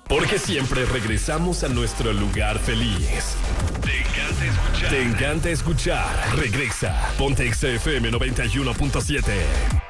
Porque siempre regresamos a nuestro lugar feliz. Te encanta escuchar. Te encanta escuchar. Regresa. Ponte XFM 91.7.